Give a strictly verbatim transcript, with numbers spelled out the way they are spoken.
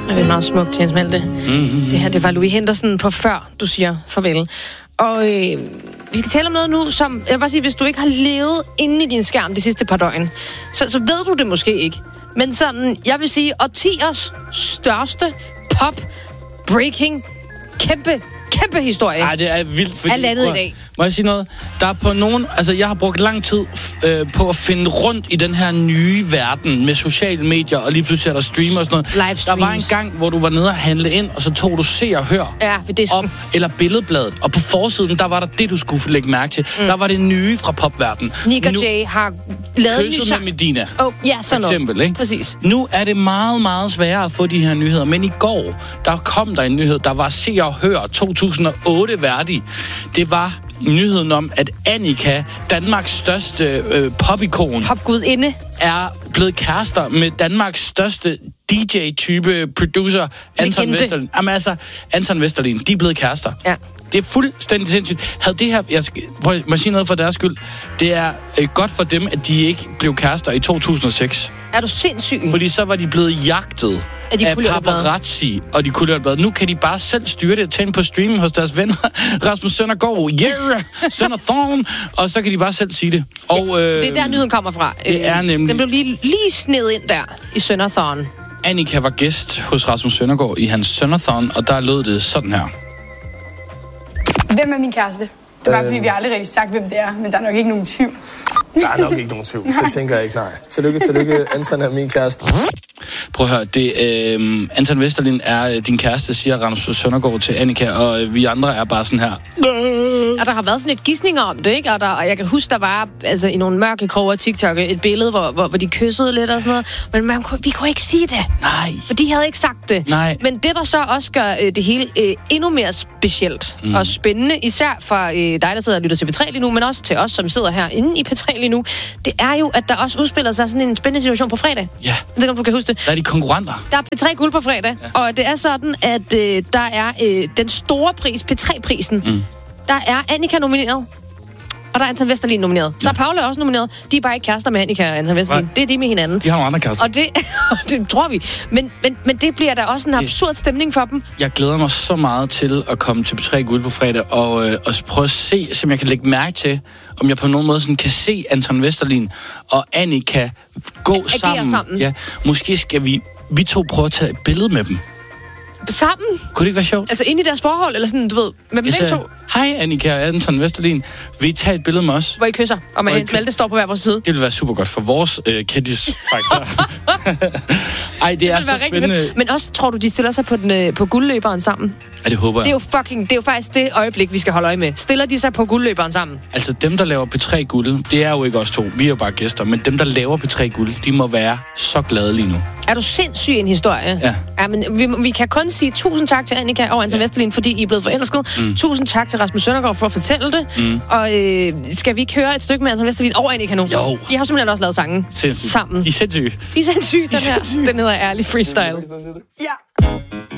Det er meget smukt, Jens Malte. Mm-hmm. Det her, det var Louis Henderson på Før, du siger farvel. Og øh, vi skal tale om noget nu, som... Jeg vil bare sige, hvis du ikke har levet inde i din skærm de sidste par døgn, så, så ved du det måske ikke. Men sådan, jeg vil sige, årtiers største pop, breaking, kæmpe, kæmpe historie. Ej, det er vildt, fordi... Alt andet i dag. Må jeg sige noget? Der er på nogen... Altså, jeg har brugt lang tid øh, på at finde rundt i den her nye verden med sociale medier, og lige pludselig er der streamer og sådan noget. Livestreams. Der var en gang, hvor du var nede og handle ind, og så tog du Se og Hør. Ja, ved disken. Op, eller Billedbladet. Og på forsiden, der var der det, du skulle lægge mærke til. Mm. Der var det nye fra popverdenen. Nick og Jay har lavet en ny Kysset sang. med Medina. Oh, ja, sådan for eksempel, ikke? Præcis. Nu er det meget, meget sværere at få de her nyheder. Men i går, der kom der en nyhed, der var Se og Hør to tusind og otte værdig. Det var nyheden om, at Annika, Danmarks største øh, popikon, popgudinde, er blevet kærester med Danmarks største D J-type producer, Anton Legende. Vesterlin. Jamen altså, Anton Vesterlin, de er blevet kærester. Ja. Det er fuldstændig sindssygt. Havde det her... Jeg skal, prøv, må jeg sige noget for deres skyld? Det er øh, godt for dem, at de ikke blev kærester i to tusind og seks. Er du sindssyg? Fordi så var de blevet jagtet af, de af paparazzi og de kulørblad. Nu kan de bare selv styre det og tænde på streaming hos deres venner. Rasmus Søndergaard, yeah, Sønderthorn. Og så kan de bare selv sige det. Og, øh, det er der, nyheden kommer fra. Det er nemlig... Den blev lige, lige snedet ind der i Sønderthorn. Annika var gæst hos Rasmus Søndergaard i hans Sønderthorn, og der lød det sådan her. Hvem er min kæreste? Det var, fordi vi har aldrig rigtig sagt, hvem det er, men der er nok ikke nogen tvivl. Der er nok ikke nogen tvivl. Det tænker jeg ikke, nej. Tillykke, tillykke. Anton er min kæreste. Prøv at høre, det, øh, Anton Vesterlin er din kæreste, siger Rasmus Søndergaard til Annika, og øh, vi andre er bare sådan her. Og der har været sådan et gidsninger om det, ikke? Og, der, og jeg kan huske, der var altså, i nogle mørke kroge af TikTok et billede, hvor, hvor, hvor de kyssede lidt og sådan noget. Men man, vi kunne ikke sige det. Nej. For de havde ikke sagt det. Nej. Men det, der så også gør øh, det hele øh, endnu mere specielt mm. og spændende, især for øh, dig, der sidder og lytter til P tre lige nu, men også til os, som sidder herinde i P tre lige nu, det er jo, at der også udspiller sig sådan en spændende situation på fredag. Ja. Jeg ved ikke, om du kan huske det. Der er de konkurrenter. Der er P tre Guld på fredag, ja. Og det er sådan, at øh, der er øh, den store pris, P tre-prisen. Mm. Der er Annika nomineret, og der er Anton Vesterlin nomineret. Så er Paula også nomineret. De er bare ikke kærester med Annika og Anton Vesterlin. Nej. Det er de med hinanden. De har nogle andre kærester. Og det, det tror vi. Men, men, men det bliver da også en absurd stemning for dem. Jeg glæder mig så meget til at komme til P tre Guld på fredag, og, øh, og prøve at se, som jeg kan lægge mærke til, om jeg på nogen måde sådan kan se Anton Vesterlin og Annika gå sammen. sammen. Ja, måske skal vi, vi to prøve at tage et billede med dem. Sammen? Kunne det ikke være sjovt? Altså ind i deres forhold, eller sådan, du ved, med dem begge to? Hej Annika og Anton Vesterlin. Vil I tage et billede med os? Hvor I kysser, og med Hans Malte står på hver vores side. Det vil være super godt for vores øh, kendisfaktor. Ej, det, det er så spændende. Men også, tror du, de stiller sig på, den, øh, på guldløberen sammen? Ja, det håber jeg. Det er jo fucking, det er jo faktisk det øjeblik, vi skal holde øje med. Stiller de sig på guldløberen sammen? Altså dem, der laver P tre Guld, det er jo ikke os to. Vi er jo bare gæster. Men dem, der laver P tre Guld, de må være så glade lige nu. Er du sindssyg en historie? Ja. Ja, men vi, vi kan kun sige tusind tak til Annika og Anton ja. Vesterlin, fordi I er blevet forelsket. Mm. Tusind tak til Rasmus Søndergaard for at fortælle det. Mm. Og øh, skal vi ikke høre et stykke med Anton Vesterlin og Annika nu? Jo. De har simpelthen også lavet sangen sindssygt. sammen. De er sindssyge. De er sindssyge, den her. Den hedder Ærlig Freestyle. Ja.